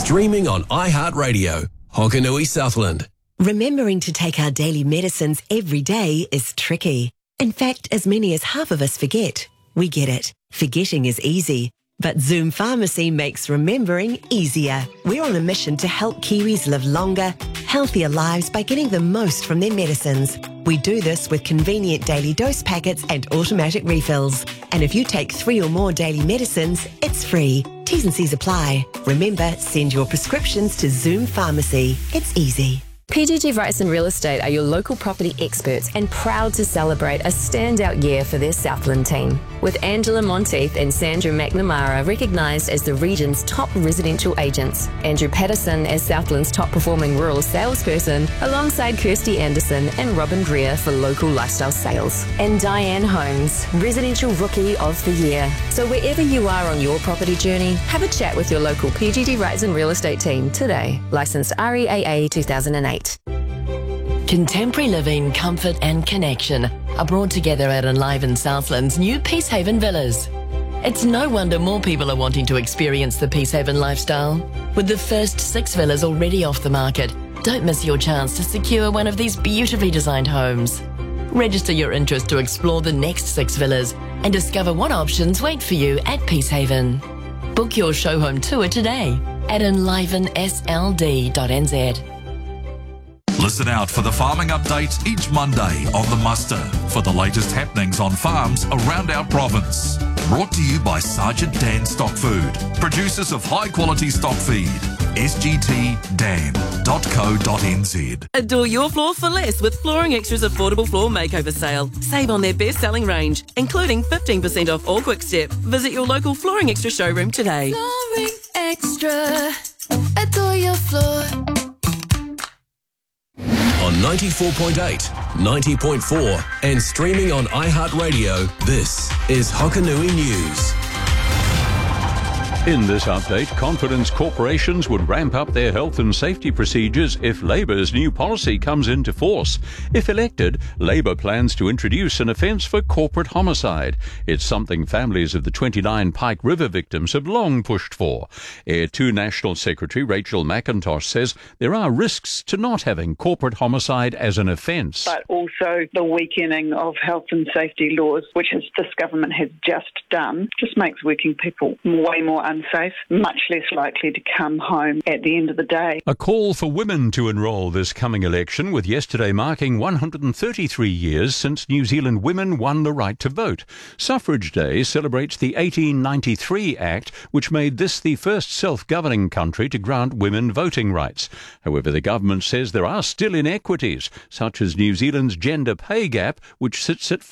streaming on iHeartRadio, Hokanui Southland. Remembering to take our daily medicines every day is tricky. In fact, as many as half of us forget. We get it. Forgetting is easy. But Zoom Pharmacy makes remembering easier. We're on a mission to help Kiwis live longer, healthier lives by getting the most from their medicines. We do this with convenient daily dose packets and automatic refills. And if you take 3 or more daily medicines, it's free. T's and C's apply. Remember, send your prescriptions to Zoom Pharmacy. It's easy. PGG Wrightson Real Estate are your local property experts and proud to celebrate a standout year for their Southland team. With Angela Monteith and Sandra McNamara recognised as the region's top residential agents, Andrew Patterson as Southland's top performing rural salesperson, alongside Kirsty Anderson and Robin Greer for local lifestyle sales, and Diane Holmes, residential rookie of the year. So wherever you are on your property journey, have a chat with your local PGG Wrightson Real Estate team today. Licensed REAA 2008. Contemporary living, comfort and connection are brought together at Enliven Southland's new Peacehaven Villas. It's no wonder more people are wanting to experience the Peacehaven lifestyle. With the first 6 villas already off the market, don't miss your chance to secure one of these beautifully designed homes. Register your interest to explore the next 6 villas and discover what options wait for you at Peacehaven. Book your show home tour today at enlivensld.nz. Listen out for the farming update each Monday on The Muster for the latest happenings on farms around our province. Brought to you by Sergeant Dan Stock Food, producers of high-quality stock feed. sgtdan.co.nz. Adore your floor for less with Flooring Extra's affordable floor makeover sale. Save on their best-selling range, including 15% off all Quick Step. Visit your local Flooring Extra showroom today. Flooring Extra. Adore your floor. On 94.8, 90.4 and streaming on iHeartRadio, this is Hokanui News. In this update, confidence corporations would ramp up their health and safety procedures if Labour's new policy comes into force. If elected, Labour plans to introduce an offence for corporate homicide. It's something families of the 29 Pike River victims have long pushed for. Air 2 National Secretary Rachel McIntosh says there are risks to not having corporate homicide as an offence. But also the weakening of health and safety laws, which this government has just done, just makes working people way more unsafe, much less likely to come home at the end of the day. A call for women to enrol this coming election, with yesterday marking 133 years since New Zealand women won the right to vote. Suffrage Day celebrates the 1893 Act, which made this the first self-governing country to grant women voting rights. However, the government says there are still inequities, such as New Zealand's gender pay gap, which sits at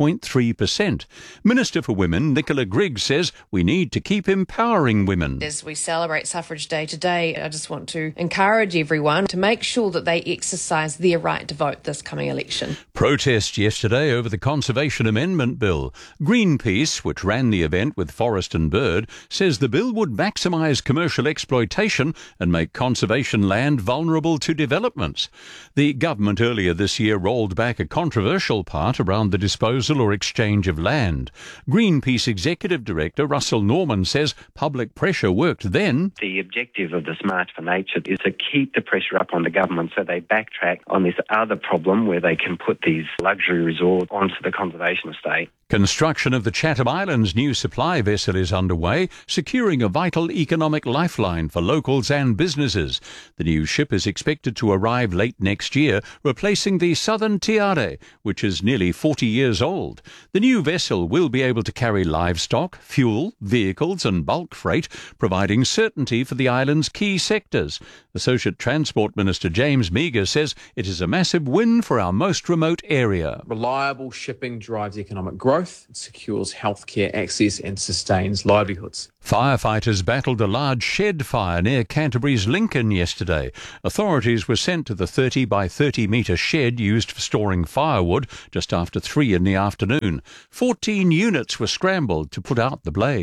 5.3%. Minister for Women, Nicola Grigg, says we need to keep empowering women. As we celebrate Suffrage Day today, I just want to encourage everyone to make sure that they exercise their right to vote this coming election. Protest yesterday over the Conservation Amendment Bill. Greenpeace, which ran the event with Forest and Bird, says the bill would maximise commercial exploitation and make conservation land vulnerable to developments. The government earlier this year rolled back a controversial part around the disposal or exchange of land. Greenpeace Executive Director Russell Norman says public pressure worked then. The objective of the Smart for Nature is to keep the pressure up on the government so they backtrack on this other problem where they can put these luxury resorts onto the conservation estate. Construction of the Chatham Islands' new supply vessel is underway, securing a vital economic lifeline for locals and businesses. The new ship is expected to arrive late next year, replacing the Southern Tiare, which is nearly 40 years old. The new vessel will be able to carry livestock, fuel, vehicles and bulk freight, providing certainty for the island's key sectors. Associate Transport Minister James Meagher says it is a massive win for our most remote area. Reliable shipping drives economic growth, secures healthcare access and sustains livelihoods. Firefighters battled a large shed fire near Canterbury's Lincoln yesterday. Authorities were sent to the 30 by 30 metre shed used for storing firewood just after 3 in the afternoon. 14 units were scrambled to put out the blaze.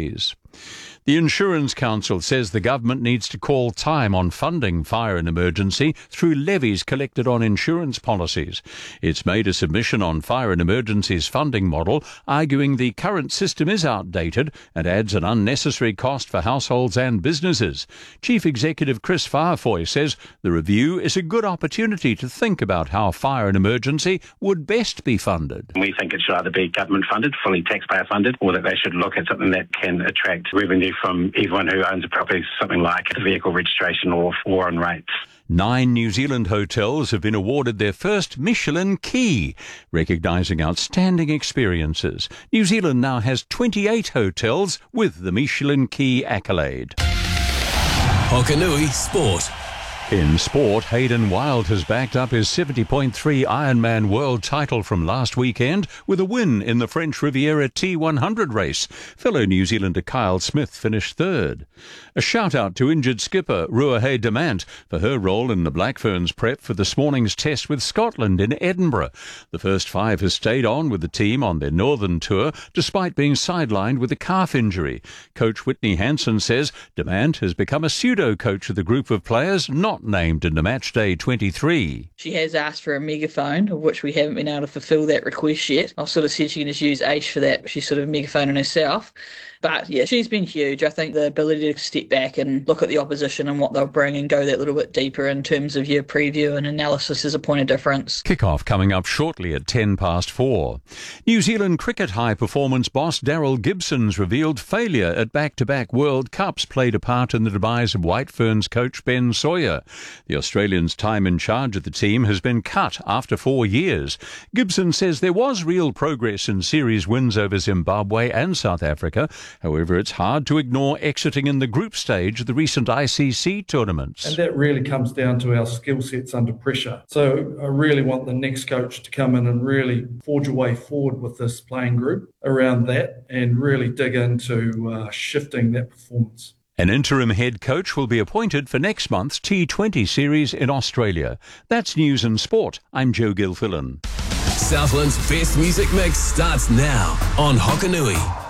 The Insurance Council says the government needs to call time on funding fire and emergency through levies collected on insurance policies. It's made a submission on fire and emergencies funding model, arguing the current system is outdated and adds an unnecessary cost for households and businesses. Chief Executive Chris Fairfoy says the review is a good opportunity to think about how fire and emergency would best be funded. We think it should either be government funded, fully taxpayer funded, or that they should look at something that can attract revenue from everyone who owns a property, something like vehicle registration or foreign rates. 9 New Zealand hotels have been awarded their first Michelin Key, recognising outstanding experiences. New Zealand now has 28 hotels with the Michelin Key accolade. Hokanui Sport. In sport, Hayden Wilde has backed up his 70.3 Ironman world title from last weekend with a win in the French Riviera T100 race. Fellow New Zealander Kyle Smith finished third. A shout-out to injured skipper Ruahei Demant for her role in the Black Ferns prep for this morning's test with Scotland in Edinburgh. The first 5 has stayed on with the team on their northern tour despite being sidelined with a calf injury. Coach Whitney Hansen says Demant has become a pseudo-coach of the group of players not named in the Matchday 23. She has asked for a megaphone, of which we haven't been able to fulfil that request yet. I've sort of said she can just use Aish for that. She's sort of megaphoning herself. But yeah, she's been huge. I think the ability to step back and look at the opposition and what they'll bring and go that little bit deeper in terms of your preview and analysis is a point of difference. Kick-off coming up shortly at 4:10. New Zealand cricket high-performance boss Daryl Gibson's revealed failure at back-to-back World Cups played a part in the demise of White Ferns coach Ben Sawyer. The Australian's time in charge of the team has been cut after 4 years. Gibson says there was real progress in series wins over Zimbabwe and South Africa. However, it's hard to ignore exiting in the group stage of the recent ICC tournaments. And that really comes down to our skill sets under pressure. So I really want the next coach to come in and really forge a way forward with this playing group around that and really dig into shifting that performance. An interim head coach will be appointed for next month's T20 series in Australia. That's News and Sport. I'm Joe Gilfillan. Southland's best music mix starts now on Hokanui.